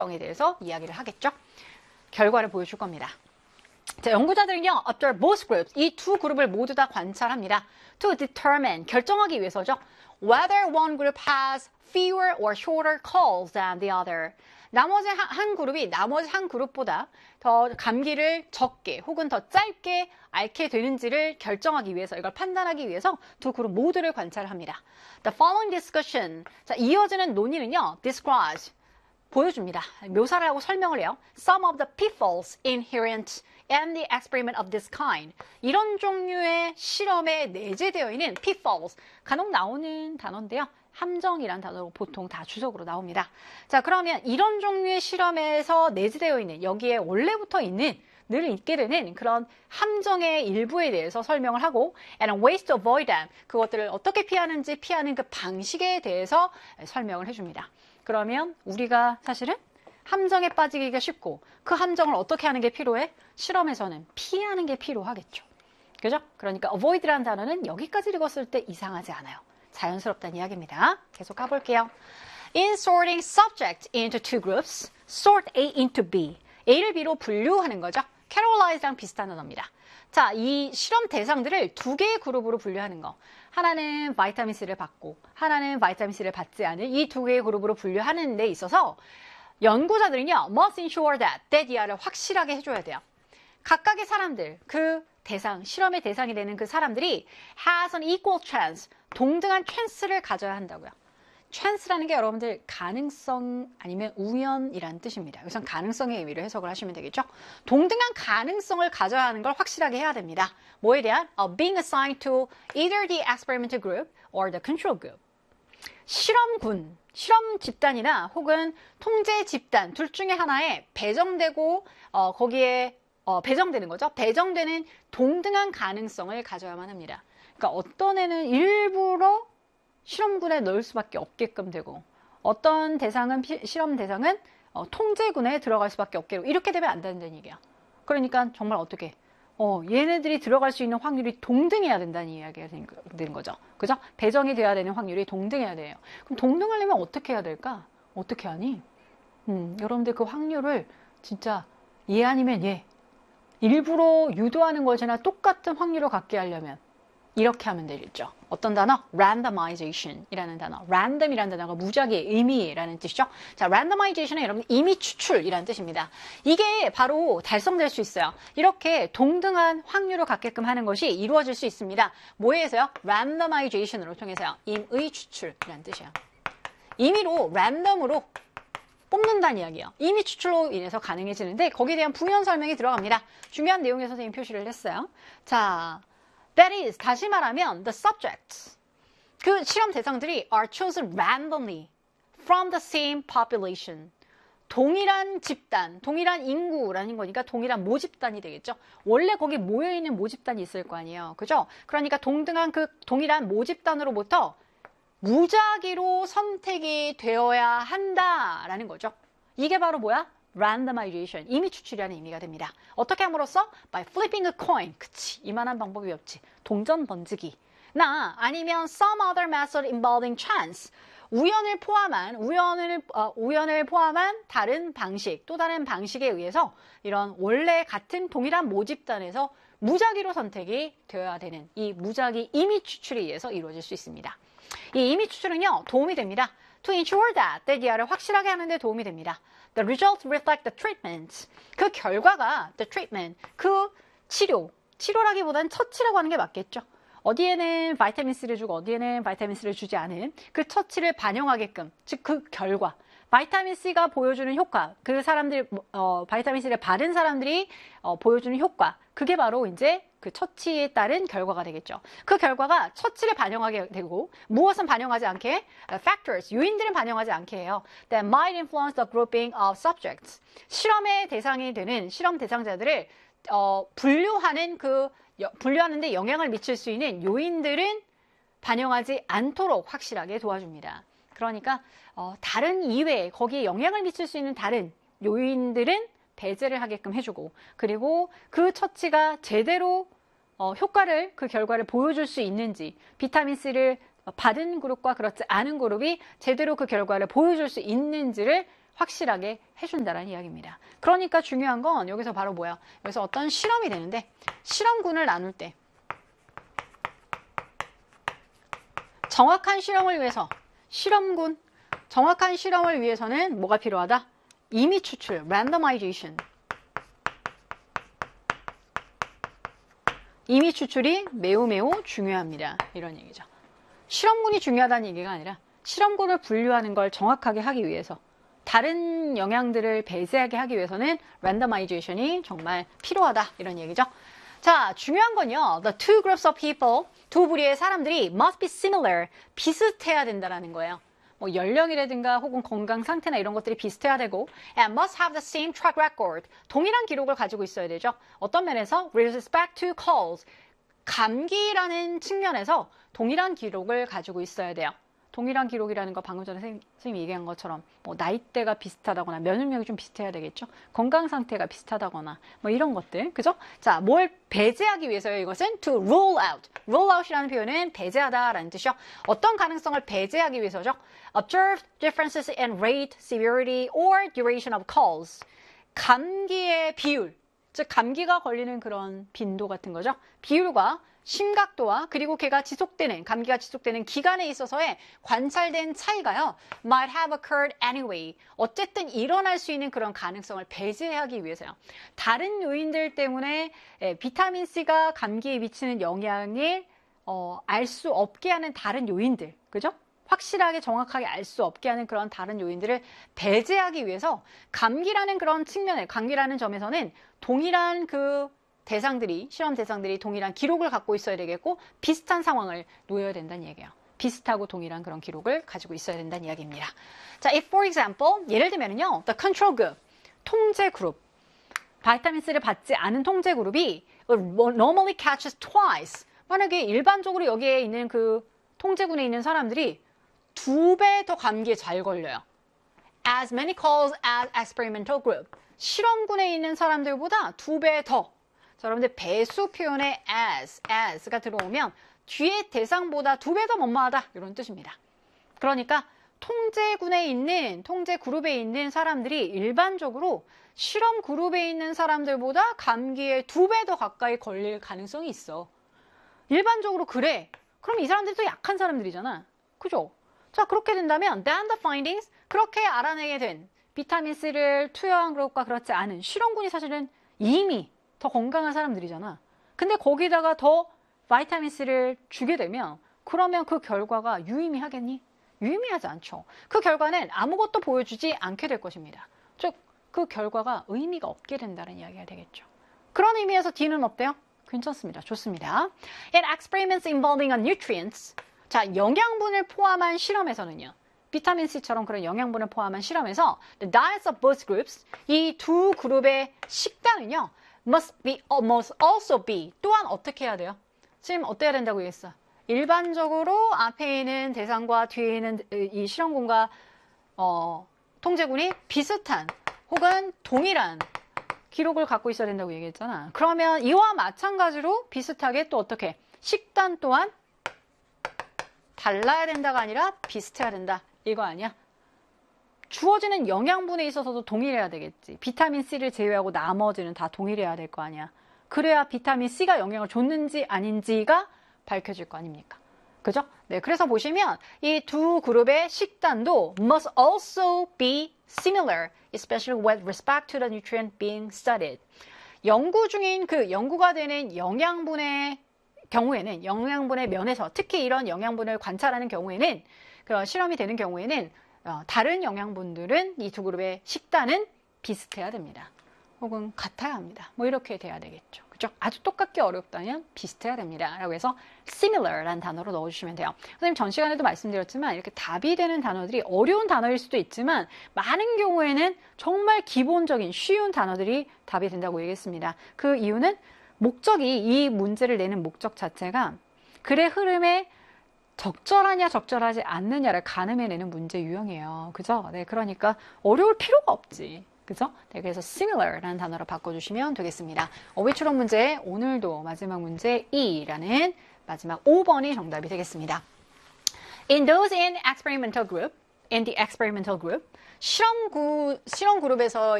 에 대해서 이야기를 하겠죠. 결과를 보여줄 겁니다. 자, 연구자들은요, observe both groups, 이 두 그룹을 모두 다 관찰합니다. To determine, 결정하기 위해서죠. Whether one group has fewer or shorter calls than the other. 나머지 한 그룹이 나머지 한 그룹보다 더 감기를 적게 혹은 더 짧게 앓게 되는지를 결정하기 위해서, 이걸 판단하기 위해서 두 그룹 모두를 관찰합니다. The following discussion, 자, 이어지는 논의는요, describes, 보여줍니다. 묘사를 하고 설명을 해요. Some of the pitfalls inherent in the experiment of this kind. 이런 종류의 실험에 내재되어 있는 pitfalls. 간혹 나오는 단어인데요. 함정이란 단어로 보통 다 주석으로 나옵니다. 자, 그러면 이런 종류의 실험에서 내재되어 있는, 여기에 원래부터 있는, 늘 있게 되는 그런 함정의 일부에 대해서 설명을 하고 and ways to avoid them. 그것들을 어떻게 피하는지, 피하는 그 방식에 대해서 설명을 해줍니다. 그러면 우리가 사실은 함정에 빠지기가 쉽고 그 함정을 어떻게 하는 게 필요해? 실험에서는 피하는 게 필요하겠죠. 그죠? 그러니까 avoid라는 단어는 여기까지 읽었을 때 이상하지 않아요. 자연스럽다는 이야기입니다. 계속 가볼게요. In sorting subject into two groups, sort A into B. A를 B로 분류하는 거죠. 캐롤라이즈랑 비슷한 단어입니다. 자, 이 실험 대상들을 두 개의 그룹으로 분류하는 거. 하나는 바이타민 C를 받고 하나는 바이타민 C를 받지 않은 이 두 개의 그룹으로 분류하는 데 있어서 연구자들은요, must ensure that, that,를 확실하게 해줘야 돼요. 각각의 사람들, 그 대상, 실험의 대상이 되는 그 사람들이 has an equal chance, 동등한 찬스를 가져야 한다고요. chance라는 게 여러분들 가능성 아니면 우연이라는 뜻입니다. 여기서 가능성의 의미로 해석을 하시면 되겠죠. 동등한 가능성을 가져야 하는 걸 확실하게 해야 됩니다. 뭐에 대한? Being assigned to either the experimental group or the control group. 실험군, 실험 집단이나 혹은 통제 집단 둘 중에 하나에 배정되고 거기에 배정되는 거죠. 배정되는 동등한 가능성을 가져야만 합니다. 그러니까 어떤 애는 일부러 실험군에 넣을 수밖에 없게끔 되고 어떤 대상은 실험 대상은 통제군에 들어갈 수밖에 없게 되고 이렇게 되면 안 된다는 얘기야. 그러니까 정말 어떻게 얘네들이 들어갈 수 있는 확률이 동등해야 된다는 이야기가 되는 거죠. 그죠? 배정이 돼야 되는 확률이 동등해야 돼요. 그럼 동등하려면 어떻게 해야 될까? 어떻게 하니? 여러분들 그 확률을 진짜 얘 아니면 얘 일부러 유도하는 것이나 똑같은 확률을 갖게 하려면 이렇게 하면 되겠죠. 어떤 단어? randomization이라는 단어. random이라는 단어가 무작위의 의미라는 뜻이죠. 자, randomization은 여러분 임의 추출이라는 뜻입니다. 이게 바로 달성될 수 있어요. 이렇게 동등한 확률을 갖게끔 하는 것이 이루어질 수 있습니다. 뭐에 의해서요? randomization으로 통해서요. 임의 추출이라는 뜻이에요. 임의로 랜덤으로 뽑는다는 이야기예요. 임의 추출로 인해서 가능해지는데 거기에 대한 부연 설명이 들어갑니다. 중요한 내용에 선생님이 표시를 했어요. 자, that is, 다시 말하면 the subjects, 그 실험 대상들이 are chosen randomly from the same population. 동일한 집단, 동일한 인구라는 거니까 동일한 모집단이 되겠죠. 원래 거기 모여있는 모집단이 있을 거 아니에요. 그죠? 그러니까 동등한 그 동일한 모집단으로부터 무작위로 선택이 되어야 한다라는 거죠. 이게 바로 뭐야? randomization, 임의 추출이라는 의미가 됩니다. 어떻게 함으로써? By flipping a coin. 그치, 이만한 방법이 없지. 동전 번지기. 나 아니면 some other method involving chance. 우연을 포함한 다른 방식, 또 다른 방식에 의해서 이런 원래 같은 동일한 모집단에서 무작위로 선택이 되어야 되는 이 무작위 임의 추출에 의해서 이루어질 수 있습니다. 이 임의 추출은요, 도움이 됩니다. To ensure that를 확실하게 하는 데 도움이 됩니다. The results reflect the treatment. 그 결과가 the treatment, 그 치료라기보다는 처치라고 하는 게 맞겠죠. 어디에는 바이타민 C를 주고 어디에는 바이타민 C를 주지 않은 그 처치를 반영하게끔, 즉 그 결과, 바이타민 C가 보여주는 효과, 그 사람들 바이타민 C를 받은 사람들이 보여주는 효과, 그게 바로 이제 그 처치에 따른 결과가 되겠죠. 그 결과가 처치를 반영하게 되고 무엇은 반영하지 않게? Factors, 요인들은 반영하지 않게 해요. That might influence the grouping of subjects. 실험의 대상이 되는 실험 대상자들을 분류하는데 영향을 미칠 수 있는 요인들은 반영하지 않도록 확실하게 도와줍니다. 그러니까 다른 이외에 거기에 영향을 미칠 수 있는 다른 요인들은 배제를 하게끔 해주고, 그리고 그 처치가 제대로 그 결과를 보여줄 수 있는지, 비타민C를 받은 그룹과 그렇지 않은 그룹이 제대로 그 결과를 보여줄 수 있는지를 확실하게 해준다는 이야기입니다. 그러니까 중요한 건 여기서 바로 뭐야? 여기서 어떤 실험이 되는데 실험군을 나눌 때 정확한 실험을 위해서 정확한 실험을 위해서는 뭐가 필요하다? 임의 추출, randomization. 임의 추출이 매우 중요합니다. 이런 얘기죠. 실험군이 중요하다는 얘기가 아니라 실험군을 분류하는 걸 정확하게 하기 위해서 다른 영향들을 배제하게 하기 위해서는 randomization이 정말 필요하다. 이런 얘기죠. 자, 중요한 건요. The two groups of people, 두 부류의 사람들이 must be similar, 비슷해야 된다는 거예요. 뭐 연령이라든가 혹은 건강 상태나 이런 것들이 비슷해야 되고 and must have the same track record, 동일한 기록을 가지고 있어야 되죠. 어떤 면에서 with respect to colds, 감기라는 측면에서 동일한 기록을 가지고 있어야 돼요. 동일한 기록이라는 거 방금 전에 선생님이 얘기한 것처럼 뭐 나이대가 비슷하다거나 면역력이 좀 비슷해야 되겠죠. 건강 상태가 비슷하다거나 뭐 이런 것들, 그죠? 자, 뭘 배제하기 위해서요? 이것은 to rule out. rule out이라는 표현은 배제하다라는 뜻이요. 어떤 가능성을 배제하기 위해서죠? observe differences in rate, severity, or duration of colds. 감기의 비율, 즉 감기가 걸리는 그런 빈도 같은 거죠. 비율과 심각도와 그리고 감기가 지속되는 기간에 있어서의 관찰된 차이가요. might have occurred anyway. 어쨌든 일어날 수 있는 그런 가능성을 배제하기 위해서요. 다른 요인들 때문에 비타민C가 감기에 미치는 영향을 알 수 없게 하는 다른 요인들, 그죠? 확실하게 정확하게 알 수 없게 하는 그런 다른 요인들을 배제하기 위해서 감기라는 그런 측면에, 감기라는 점에서는 동일한 실험 대상들이 동일한 기록을 갖고 있어야 되겠고 비슷한 상황을 놓여야 된다는 얘기예요. 비슷하고 동일한 그런 기록을 가지고 있어야 된다는 이야기입니다. 자, if for example, 예를 들면은요, the control group, 통제 그룹, 비타민C를 받지 않은 통제 그룹이 normally catches twice. 만약에 일반적으로 여기에 있는 그 통제군에 있는 사람들이 2배 더 감기에 잘 걸려요. As many colds as experimental group. 실험군에 있는 사람들보다 2배 더. 자, 여러분들 배수 표현에 as가 들어오면 뒤에 대상보다 2배 더 못마하다 이런 뜻입니다. 그러니까 통제 그룹에 있는 사람들이 일반적으로 실험 그룹에 있는 사람들보다 감기에 2배 더 가까이 걸릴 가능성이 있어. 일반적으로 그래. 그럼 이 사람들이 더 약한 사람들이잖아. 그죠? 자, 그렇게 된다면 then the findings, 그렇게 알아내게 된 비타민C를 투여한 그룹과 그렇지 않은 실험군이 사실은 이미 더 건강한 사람들이잖아. 근데 거기다가 더 비타민C를 주게 되면 그러면 그 결과가 유의미하겠니? 유의미하지 않죠. 그 결과는 아무것도 보여주지 않게 될 것입니다. 즉, 그 결과가 의미가 없게 된다는 이야기가 되겠죠. 그런 의미에서 D는 어때요? 괜찮습니다. 좋습니다. In experiments involving nutrients, 자, 영양분을 포함한 실험에서는요. 비타민C처럼 그런 영양분을 포함한 실험에서 the diets of both groups, 이 두 그룹의 식단은요. must also be, 또한 어떻게 해야 돼요? 지금 어때야 된다고 얘기했어? 일반적으로 앞에 있는 대상과 뒤에 있는 이 실험군과 통제군이 비슷한 혹은 동일한 기록을 갖고 있어야 된다고 얘기했잖아. 그러면 이와 마찬가지로 비슷하게 또 어떻게? 식단 또한 달라야 된다가 아니라 비슷해야 된다. 이거 아니야? 주어지는 영양분에 있어서도 동일해야 되겠지. 비타민C를 제외하고 나머지는 다 동일해야 될 거 아니야. 그래야 비타민C가 영향을 줬는지 아닌지가 밝혀질 거 아닙니까? 그죠? 네, 그래서 보시면 이 두 그룹의 식단도 must also be similar, especially with respect to the nutrient being studied. 연구 중인 연구가 되는 영양분의 경우에는, 영양분의 면에서, 특히 이런 영양분을 관찰하는 경우에는, 실험이 되는 경우에는 다른 영양분들은 이 두 그룹의 식단은 비슷해야 됩니다. 혹은 같아야 합니다. 뭐 이렇게 돼야 되겠죠. 그죠? 아주 똑같게 어렵다면 비슷해야 됩니다. 라고 해서 similar라는 단어로 넣어주시면 돼요. 선생님 전 시간에도 말씀드렸지만 이렇게 답이 되는 단어들이 어려운 단어일 수도 있지만 많은 경우에는 정말 기본적인 쉬운 단어들이 답이 된다고 얘기했습니다. 그 이유는 목적이, 이 문제를 내는 목적 자체가 글의 흐름에 적절하냐 적절하지 않느냐를 가늠해내는 문제 유형이에요. 그죠? 네, 그러니까 어려울 필요가 없지. 그죠? 네, 그래서 similar라는 단어로 바꿔주시면 되겠습니다. 어휘 추론 문제 오늘도 마지막 문제 E라는 마지막 5번이 정답이 되겠습니다. In those in experimental group, in the experimental group. 실험 그룹에서